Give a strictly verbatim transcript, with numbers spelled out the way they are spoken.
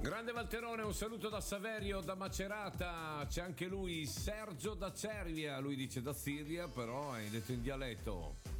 Grande Valterone, un saluto da Saverio, da Macerata. C'è anche lui, Sergio da Cervia. Lui dice da Siria, però è detto in dialetto.